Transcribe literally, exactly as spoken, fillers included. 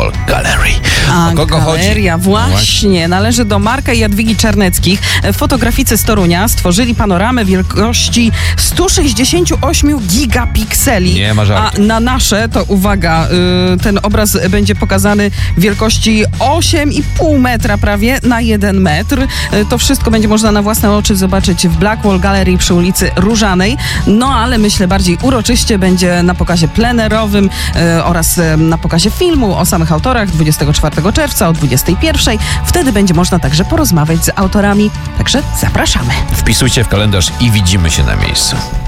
Blackwall Gallery. A o kogo galeria chodzi? właśnie, Właśnie. należy do Marka i Jadwigi Czarneckich. Fotograficy z Torunia stworzyli panoramę wielkości sto sześćdziesiąt osiem gigapikseli. Nie ma żartu. A na nasze, to uwaga, y, ten obraz będzie pokazany wielkości osiem i pół metra prawie na jeden metr. Y, to wszystko będzie można na własne oczy zobaczyć w Blackwall Gallery przy ulicy Różanej. No ale myślę bardziej uroczyście będzie na pokazie plenerowym y, oraz y, na pokazie filmu o samych autorach dwudziestego czwartego czerwca o dwudziestej pierwszej. Wtedy będzie można także porozmawiać z autorami. Także zapraszamy. Wpisujcie w kalendarz i widzimy się na miejscu.